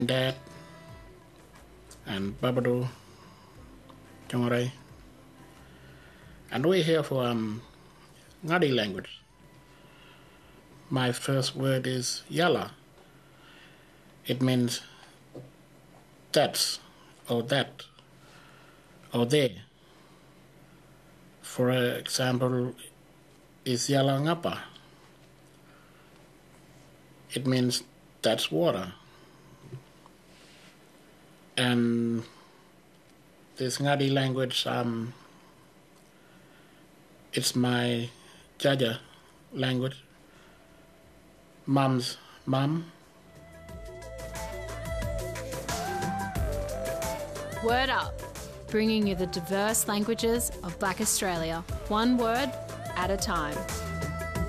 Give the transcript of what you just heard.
Dad and Babadu Chongore. And we're here for Ngadi language. My first word is Yala. It means that's or that or there. For example, is Yala Ngapa. It means that's water. And this Ngadi language, it's my Jaja language, mom's mom. Word Up, bringing you the diverse languages of Black Australia, one word at a time.